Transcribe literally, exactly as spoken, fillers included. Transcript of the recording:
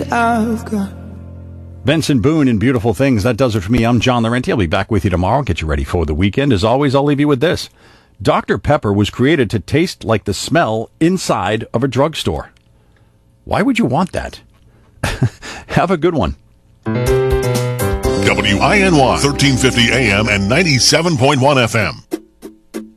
I've got. Benson Boone and Beautiful Things. That does it for me. I'm John Laurenti. I'll be back with you tomorrow. Get you ready for the weekend. As always, I'll leave you with this. Doctor Pepper was created to taste like the smell inside of a drugstore. Why would you want that? Have a good one. W I N Y, thirteen fifty A M and ninety-seven point one F M.